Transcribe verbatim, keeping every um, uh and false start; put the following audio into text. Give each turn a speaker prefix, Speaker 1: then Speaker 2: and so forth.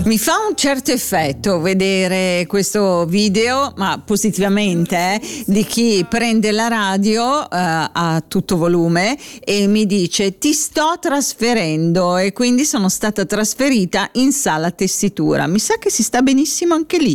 Speaker 1: Mi fa un certo effetto vedere questo video, ma positivamente, eh, di chi prende la radio eh, a tutto volume e mi dice ti sto trasferendo, e quindi sono stata trasferita in sala tessitura. Mi sa che si sta benissimo anche lì.